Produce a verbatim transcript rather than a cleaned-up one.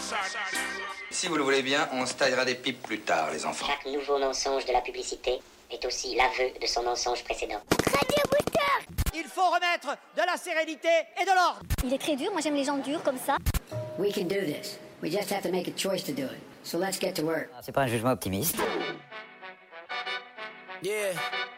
Si vous le voulez bien, on se taillera des pipes plus tard, les enfants. Chaque nouveau mensonge de la publicité est aussi l'aveu de son mensonge précédent. Radio Booster. Il faut remettre de la sérénité et de l'ordre. Il est très dur, moi j'aime les gens durs comme ça. We can do this. We just have to make a choice to do it. So let's get to work. C'est pas un jugement optimiste. Yeah.